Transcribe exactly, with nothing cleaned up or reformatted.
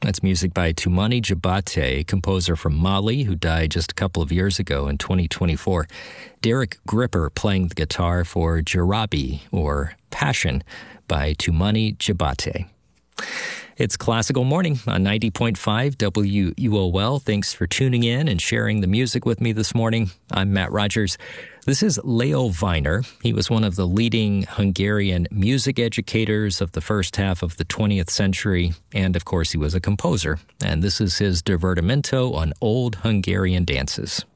That's music by Toumani Diabaté, composer from Mali, who died just a couple of years ago in twenty twenty-four. Derek Gripper playing the guitar for Jarabi, or Passion, by Toumani Diabaté. It's Classical Morning on ninety point five W U O L. Thanks for tuning in and sharing the music with me this morning. I'm Matt Rogers. This is Leo Weiner. He was one of the leading Hungarian music educators of the first half of the twentieth century, and of course he was a composer. And this is his divertimento on old Hungarian dances.